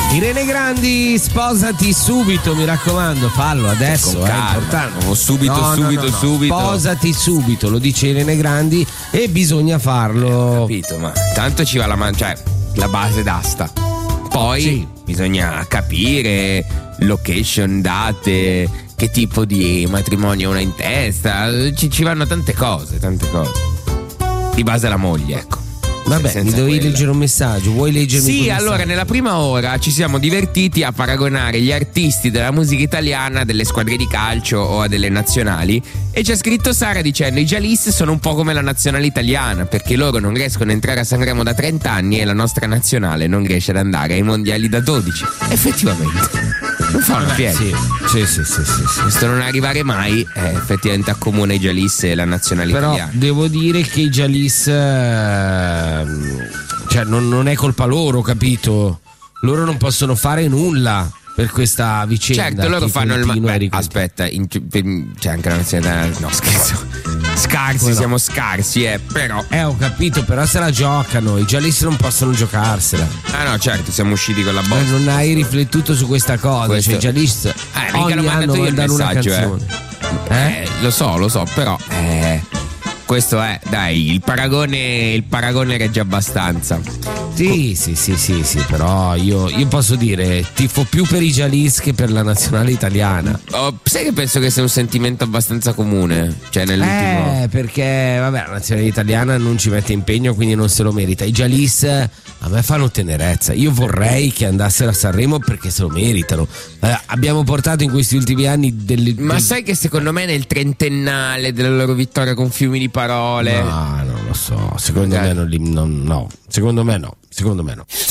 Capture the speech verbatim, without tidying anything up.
Irene Grandi, sposati subito, mi raccomando, fallo adesso, è importante. Oh, subito, no, subito, no, no, no. subito. Sposati subito, lo dice Irene Grandi e bisogna farlo. Ho capito, ma tanto ci va la man- cioè la base d'asta. Poi sì, bisogna capire location, date, che tipo di matrimonio uno ha in testa. Ci, ci vanno tante cose, tante cose. Di base la moglie, ecco. Vabbè, mi dovevi quella. leggere un messaggio, vuoi leggermi? Sì, allora messaggio? Nella prima ora ci siamo divertiti a paragonare gli artisti della musica italiana a delle squadre di calcio o a delle nazionali, e c'è scritto Sara dicendo: i Jalis sono un po' come la nazionale italiana, perché loro non riescono a entrare a Sanremo da trenta anni e la nostra nazionale non riesce ad andare ai mondiali da dodici. Effettivamente non fa una piega. Sì, sì, sì, sì, sì, sì. Questo non arrivare mai eh, effettivamente accomuna i Jalis e la nazionale Però italiana. devo dire che i Jalis eh, cioè non, non è colpa loro, capito? Loro non possono fare nulla per questa vicenda. Certo, loro fanno il ma- beh, aspetta, in, c'è anche la nazionale. No, scherzo. Scarsi, Quello. siamo scarsi, eh, però. Eh, ho capito, però se la giocano. I Jalis non possono giocarsela. Ah no, certo, siamo usciti con la botta. Eh, non hai riflettuto su questa cosa. Questo... Cioè, i Jalis eh, ogni anno mandano una canzone. Eh. Eh, lo so, lo so, però. Eh. Questo è, dai, il paragone, il paragone regge abbastanza. Sì, sì, sì, sì, sì, però io, io posso dire, tifo più per i Jalis che per la nazionale italiana. Oh, sai che penso che sia un sentimento abbastanza comune? Cioè, nell'ultimo. Eh, perché, vabbè, la nazionale italiana non ci mette impegno, quindi non se lo merita. I Jalis a me fanno tenerezza. Io vorrei che andassero a Sanremo perché se lo meritano. Eh, abbiamo portato in questi ultimi anni delle. Ma del... sai che secondo me nel trentennale della loro vittoria con fiumi di parole. No, non lo so. Secondo okay. me non, li, non no. Secondo me no. Secondo me no.